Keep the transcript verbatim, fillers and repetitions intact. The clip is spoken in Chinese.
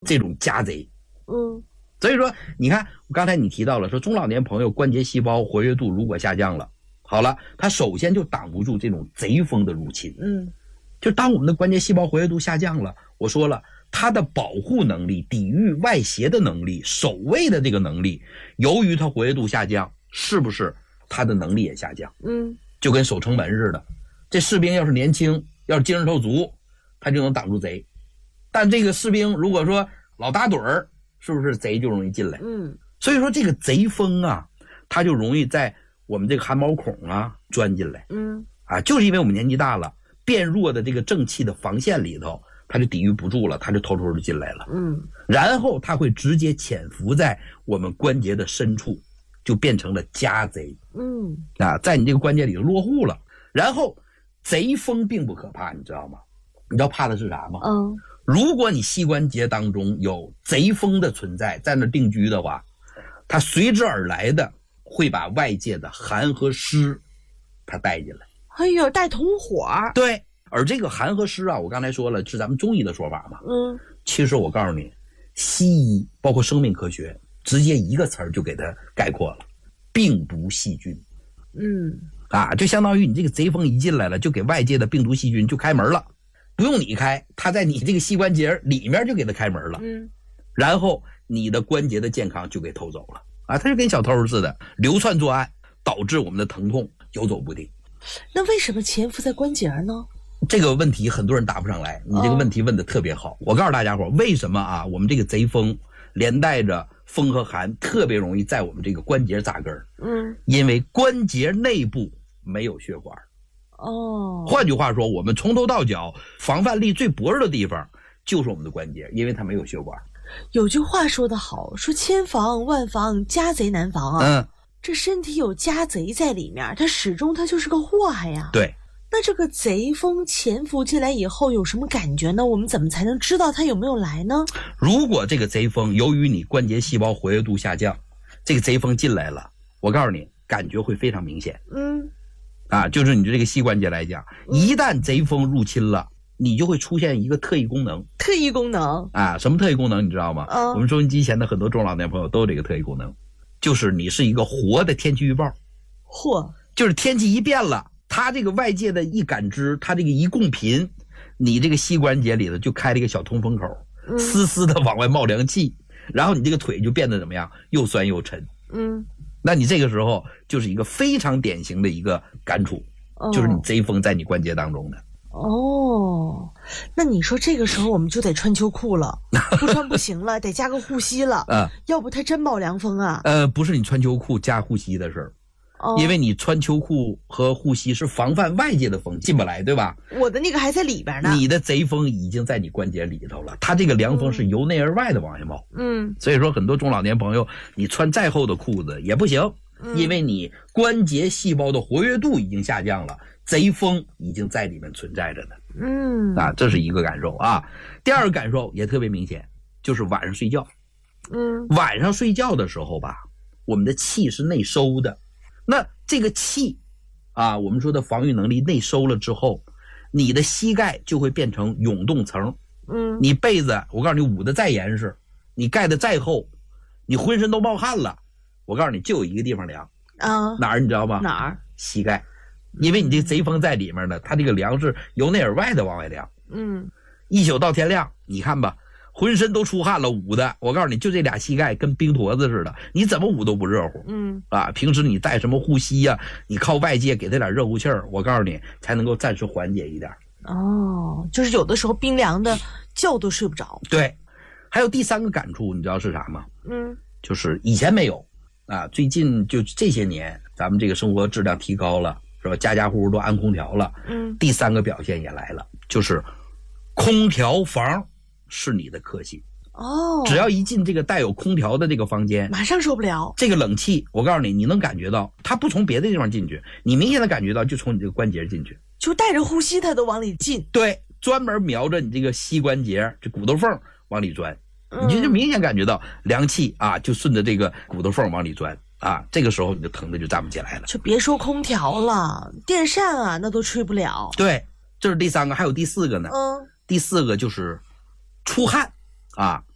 这种家贼。 嗯， 所以说你看刚才你提到了说中老年朋友关节细胞活跃度如果下降了，好了，他首先就挡不住这种贼风的入侵。 嗯， 就当我们的关节细胞活跃度下降了，我说了它的保护能力、抵御外邪的能力、守卫的这个能力，由于它活跃度下降，是不是它的能力也下降？ 嗯， 就跟守城门似的，这士兵要是年轻，要是精神头足，他就能挡住贼。但这个士兵如果说老打盹儿，是不是贼就容易进来？ 嗯， 所以说这个贼风啊，它就容易在我们这个汗毛孔啊钻进来。 嗯， 啊，就是因为我们年纪大了，变弱的这个正气的防线里头，它就抵御不住了，它就偷偷就进来了。 嗯， 然后它会直接潜伏在我们关节的深处，就变成了家贼。 嗯， 啊，在你这个关节里头落户了。然后贼风并不可怕，你知道吗？你知道怕的是啥吗？ 嗯， 如果你膝关节当中有贼风的存在，在那定居的话，它随之而来的会把外界的寒和湿它带进来。 哎呦，带同伙。 对，而这个寒和湿啊，我刚才说了是咱们中医的说法嘛。 嗯， 其实我告诉你，西医包括生命科学直接一个词儿就给它概括了，病毒细菌。 嗯， 啊，就相当于你这个贼风一进来了，就给外界的病毒细菌就开门了，不用你开，它在你这个膝关节里面就给它开门了。 嗯， 然后你的关节的健康就给偷走了啊，它就跟小偷似的流窜作案，导致我们的疼痛游走不定。 那为什么潜伏在关节呢？ 这个问题很多人答不上来，你这个问题问的特别好。哦、我告诉大家伙，为什么啊？我们这个贼风连带着风和寒，特别容易在我们这个关节扎根。 嗯， 因为关节内部没有血管。 哦， 换句话说，我们从头到脚防范力最薄弱的地方就是我们的关节，因为它没有血管。 有句话说得好，说千防万防，家贼难防啊。 嗯， 这身体有家贼在里面，它始终它就是个祸害呀。 对。 那这个贼风潜伏进来以后有什么感觉呢？我们怎么才能知道它有没有来呢？ 如果这个贼风由于你关节细胞活跃度下降，这个贼风进来了，我告诉你，感觉会非常明显。 嗯， 啊，就是你这个膝关节来讲，一旦贼风入侵了，你就会出现一个特异功能。 特异功能啊，什么特异功能你知道吗？ 嗯， 我们收音机前的很多中老年朋友都有这个特异功能，就是你是一个活的天气预报。 嚯， 就是天气一变了，它这个外界的一感知，它这个一共频，你这个膝关节里头就开了一个小通风口， 嗯， 丝丝的往外冒凉气，然后你这个腿就变得怎么样？又酸又沉。 嗯， 那你这个时候就是一个非常典型的一个感触， 哦， 就是你贼风在你关节当中的。 哦，那你说这个时候我们就得穿秋裤了，不穿不行了，得加个护膝了。 啊， 要不它真冒凉风啊。 呃，不是你穿秋裤加护膝的事儿。 哦， 因为你穿秋裤和护膝是防范外界的风进不来，对吧？ 我的那个还在里边呢。 你的贼风已经在你关节里头了，它这个凉风是由内而外的往外冒。 嗯， 所以说很多中老年朋友，你穿再厚的裤子也不行， 嗯， 因为你关节细胞的活跃度已经下降了，贼风已经在里面存在着呢。 嗯， 啊，这是一个感受啊。第二个感受也特别明显，就是晚上睡觉。 嗯， 晚上睡觉的时候吧，我们的气是内收的。那这个气啊，我们说的防御能力内收了之后，你的膝盖就会变成涌动层。 嗯， 你被子我告诉你捂得再严实，你盖得再厚，你浑身都冒汗了，我告诉你就有一个地方凉啊， 哪儿你知道吗？ 哪儿？ 膝盖，因为你这个贼风在里面呢，它这个凉是由内而外的往外凉。 嗯， 一宿到天亮，你看吧，浑身都出汗了，捂的，我告诉你，就这俩膝盖跟冰坨子似的，你怎么捂都不热乎。 嗯， 啊，平时你带什么护膝呀、啊？你靠外界给它点热乎气儿，我告诉你，才能够暂时缓解一点。 哦，就是有的时候冰凉的觉都睡不着。 对，还有第三个感触，你知道是啥吗？ 嗯， 就是以前没有啊，最近就这些年，咱们这个生活质量提高了，是吧？家家户户都安空调了。 嗯， 第三个表现也来了，就是空调房是你的克星。 哦， 只要一进这个带有空调的这个房间， 马上受不了。 这个冷气，我告诉你，你能感觉到，它不从别的地方进去，你明显的感觉到就从你这个关节进去， 就带着呼吸它都往里进。 对，专门瞄着你这个膝关节这骨头缝往里钻，你就就明显感觉到凉气啊，就顺着这个骨头缝往里钻啊，这个时候你就疼的就站不起来了。 就别说空调了，电扇啊那都吹不了。 对，这是第三个，还有第四个呢。 嗯， 第四个就是出汗啊。